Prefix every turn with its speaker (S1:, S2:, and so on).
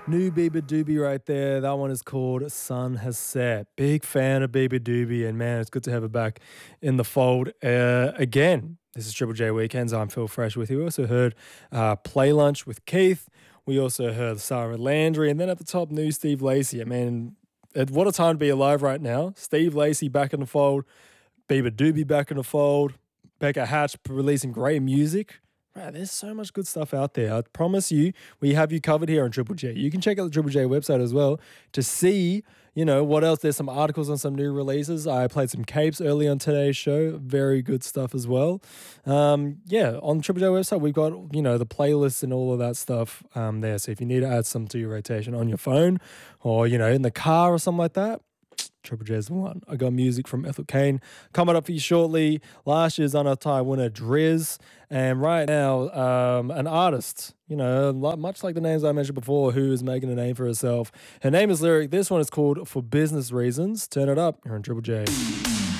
S1: New Bieber Doobie right there. That one is called Sun Has Set. Big fan of Bieber Doobie, and man, it's good to have her back in the fold again. This is Triple J Weekends. I'm Phil Fresh with you. We also heard Play Lunch with Keith. We also heard Sarah Landry, and then at the top, new Steve Lacy. Man, what a time to be alive right now. Steve Lacy back in the fold. Bieber Doobie back in the fold. Becca Hatch releasing great music. Right, there's so much good stuff out there. I promise you, we have you covered here on Triple J. You can check out the Triple J website as well to see, what else. There's some articles on some new releases. I played some capes early on today's show. Very good stuff as well. On the Triple J website, we've got, the playlists and all of that stuff there. So if you need to add some to your rotation on your phone or, in the car or something like that, Triple J's the one. I got music from Ethel Kane coming up for you shortly. Last year's Untie winner Driz, and right now an artist, much like the names I mentioned before, who is making a name for herself. Her name is Lyric. This one is called For Business Reasons. Turn it up. You're on Triple J.